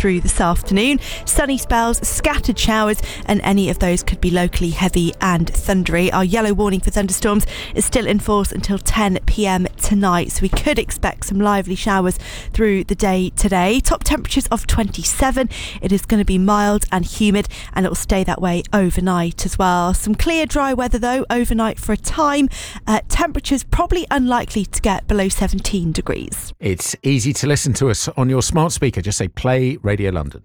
through this afternoon. Sunny spells, scattered showers, and any of those could be locally heavy and thundery. Our yellow warning for thunderstorms is still in force until 10 p.m. tonight, so we could expect some lively showers through the day today. Top temperatures of 27. It is going to be mild and humid, and it will stay that way overnight as well. Some clear, dry weather though overnight for a time. Temperatures probably unlikely to get below 17 degrees. It's easy to listen to us on your smart speaker. Just say Play Radio London.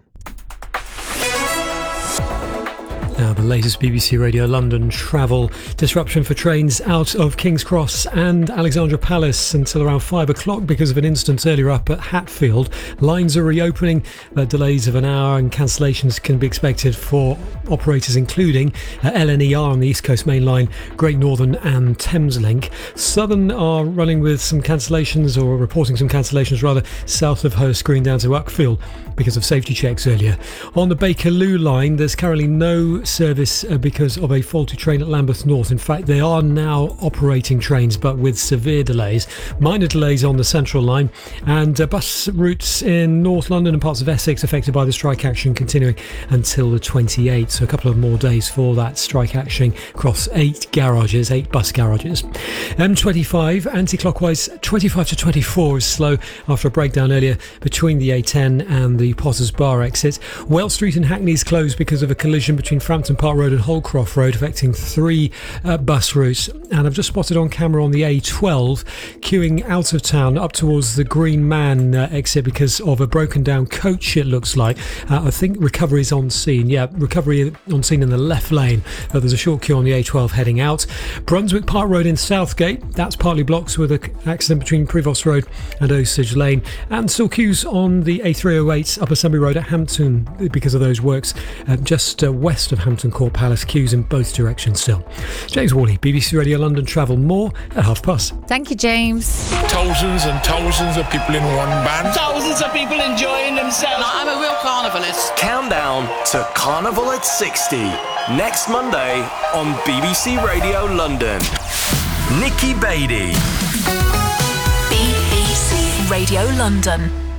Now, the latest BBC Radio London travel disruption for trains out of King's Cross and Alexandra Palace until around 5 o'clock because of an incident earlier up at Hatfield. Lines are reopening, delays of an hour and cancellations can be expected for operators including LNER on the East Coast Main Line, Great Northern and Thameslink. Southern are running with some cancellations, or reporting some cancellations rather, south of Hurst Green down to Uckfield because of safety checks earlier. On the Bakerloo line, there's currently no service because of a faulty train at Lambeth North. In fact, they are now operating trains but with severe delays. Minor delays on the Central line, and bus routes in North London and parts of Essex affected by the strike action continuing until the 28th. So a couple of more days for that strike action across 8 bus garages. M25 anti-clockwise 25 to 24 is slow after a breakdown earlier between the A10 and the Potters Bar exit. Wells Street in Hackney is closed because of a collision between Frampton Park Road and Holcroft Road, affecting 3 bus routes. And I've just spotted on camera on the A12 queuing out of town up towards the Green Man exit because of a broken down coach, it looks like. I think recovery is on scene. Yeah, recovery on scene in the left lane. There's a short queue on the A12 heading out. Brunswick Park Road in Southgate, that's partly blocked with an accident between Prevost Road and Osage Lane. And still queues on the A308 Upper Sunbury Road at Hampton because of those works just west of Hampton Court Palace. Queues in both directions still. James Worley, BBC Radio London travel, more at past. Thank you, James. Thousands and thousands of people in one band. Thousands of people enjoying themselves. I'm a real carnivalist. Countdown to Carnival at 60. Next Monday on BBC Radio London. Nikki Beattie. BBC Radio London.